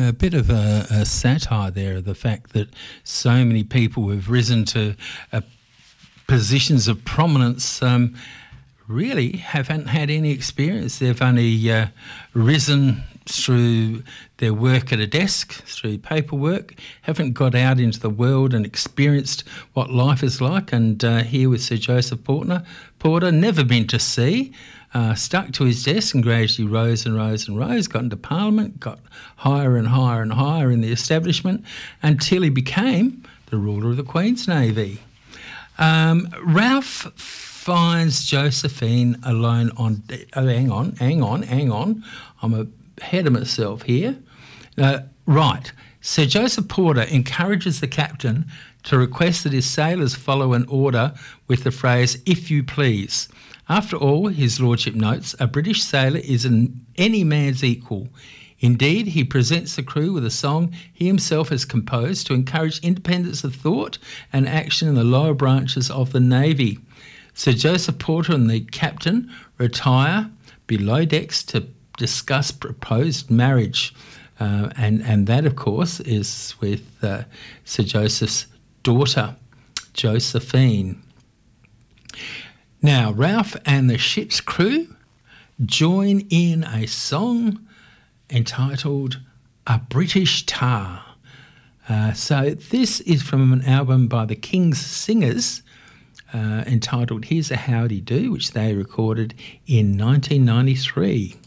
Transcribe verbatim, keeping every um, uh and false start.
Yeah, a bit of a, a satire there of the fact that so many people have risen to uh, positions of prominence um, really haven't had any experience. They've only uh, risen through their work at a desk, through paperwork, haven't got out into the world and experienced what life is like. And uh, here with Sir Joseph Porter, Porter, never been to sea, uh, stuck to his desk and gradually rose and rose and rose, got into Parliament, got higher and higher and higher in the establishment until he became the ruler of the Queen's Navy. Um, Ralph finds Josephine alone on... Oh, hang on, hang on, hang on. I'm ahead of myself here. Uh, right. Sir Joseph Porter encourages the captain to request that his sailors follow an order with the phrase, "if you please." After all, his lordship notes, a British sailor is an, any man's equal. Indeed, he presents the crew with a song he himself has composed to encourage independence of thought and action in the lower branches of the Navy. Sir Joseph Porter and the captain retire below decks to discuss proposed marriage. Uh, and, and that, of course, is with uh, Sir Joseph's daughter, Josephine. Now, Ralph and the ship's crew join in a song entitled A British Tar. Uh, so this is from an album by the King's Singers uh, entitled Here's a Howdy Do, which they recorded in nineteen ninety-three.